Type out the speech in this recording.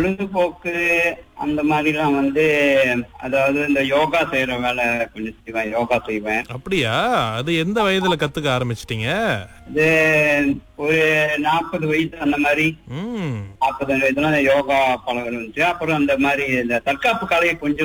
பொழுதுபோக்கு அந்த மாதிரிலாம் அதாவது இந்த யோகா செய்யற வேலை கொஞ்சம் செய்வேன். யோகா செய்வேன். அப்படியா? அது எந்த வயதுல கத்துக்க ஆரம்பிச்சிட்டீங்க? இது ஒரு 40 வயசு அந்த மாதிரி, ம் 40 வயதுல யோகா பழக இருந்துச்சு. அப்புறம் அந்த மாதிரி இந்த தற்காப்பு கலையை கொஞ்சம்